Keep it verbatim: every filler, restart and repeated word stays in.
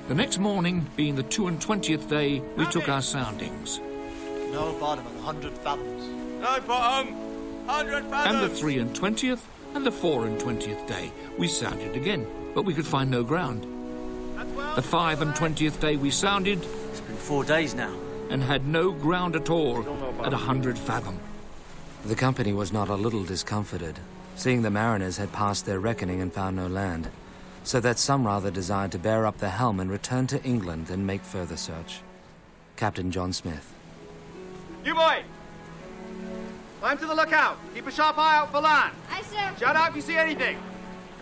The next morning, being the two and twentieth day, we took our soundings. No bottom at a hundred fathoms. No bottom, hundred fathoms. And the three and twentieth and the four and twentieth day, we sounded again, but we could find no ground. The five and twentieth day we sounded. It's been four days now. And had no ground at all at a hundred fathom. The company was not a little discomfited, seeing the mariners had passed their reckoning and found no land, so that some rather desired to bear up the helm and return to England and make further search. Captain John Smith. You boy! Climb to the lookout. Keep a sharp eye out for land. Aye, sir. Shout out if you see anything.